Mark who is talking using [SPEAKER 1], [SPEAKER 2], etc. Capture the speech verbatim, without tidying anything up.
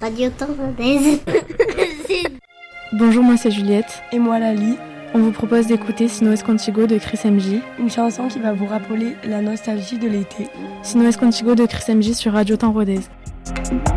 [SPEAKER 1] Radio Temps Rodez.
[SPEAKER 2] Bonjour, moi c'est Juliette.
[SPEAKER 3] Et moi Lali.
[SPEAKER 2] On vous propose d'écouter Si no es contigo de Chris M J.
[SPEAKER 3] Une chanson qui va vous rappeler la nostalgie de l'été.
[SPEAKER 2] Si no es contigo de Chris M J sur Radio Temps Rodez.